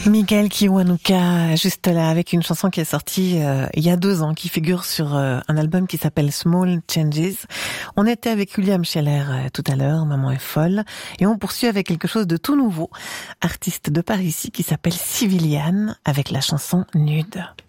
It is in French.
Miguel Kiwanuka, juste là, avec une chanson qui est sortie il y a 2 ans, qui figure sur un album qui s'appelle Small Changes. On était avec William Scheller tout à l'heure, Maman est folle, et on poursuit avec quelque chose de tout nouveau, artiste de par ici qui s'appelle Civiliane, avec la chanson Nude.